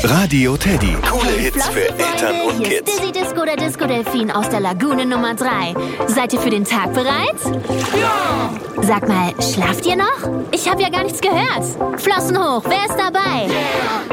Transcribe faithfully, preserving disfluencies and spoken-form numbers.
Radio Teddy. Coole Hits für Eltern und Hier Kids. ist Dizzy Disco, der Disco-Delfin aus der Lagune Nummer drei. Seid ihr für den Tag bereit? Ja! Sag mal, schlaft ihr noch? Ich habe ja gar nichts gehört. Flossen hoch, wer ist dabei? Yeah.